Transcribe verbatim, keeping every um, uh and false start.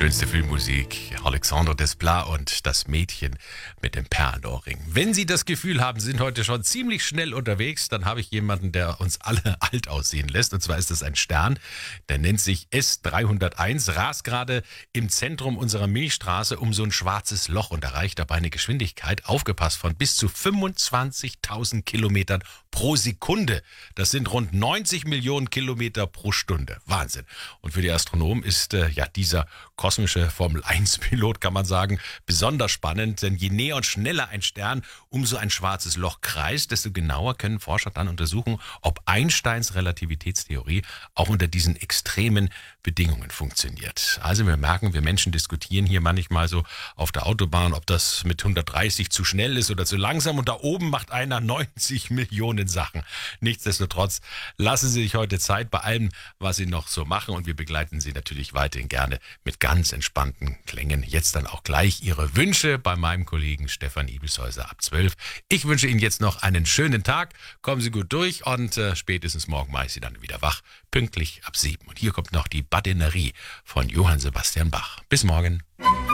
Schönste Filmmusik, Alexandre Desplat und das Mädchen mit dem Perlenohrring. Wenn Sie das Gefühl haben, Sie sind heute schon ziemlich schnell unterwegs, dann habe ich jemanden, der uns alle alt aussehen lässt. Und zwar ist das ein Stern, der nennt sich S dreihunderteins, rast gerade im Zentrum unserer Milchstraße um so ein schwarzes Loch und erreicht dabei eine Geschwindigkeit, aufgepasst, von bis zu fünfundzwanzigtausend Kilometern pro Sekunde. Das sind rund neunzig Millionen Kilometer pro Stunde. Wahnsinn. Und für die Astronomen ist äh, ja dieser kosmische Formel eins Pilot, kann man sagen, besonders spannend, denn je näher und schneller ein Stern um so ein schwarzes Loch kreist, desto genauer können Forscher dann untersuchen, ob Einsteins Relativitätstheorie auch unter diesen extremen Bedingungen funktioniert. Also wir merken, wir Menschen diskutieren hier manchmal so auf der Autobahn, ob das mit hundertdreißig zu schnell ist oder zu langsam, und da oben macht einer neunzig Millionen Sachen. Nichtsdestotrotz lassen Sie sich heute Zeit bei allem, was Sie noch so machen, und wir begleiten Sie natürlich weiterhin gerne mit ganz entspannten Klängen. Jetzt dann auch gleich Ihre Wünsche bei meinem Kollegen Stefan Ibishäuser ab zwölf. Ich wünsche Ihnen jetzt noch einen schönen Tag. Kommen Sie gut durch und äh, spätestens morgen mache ich Sie dann wieder wach. Pünktlich ab sieben. Und hier kommt noch die Badinerie von Johann Sebastian Bach. Bis morgen.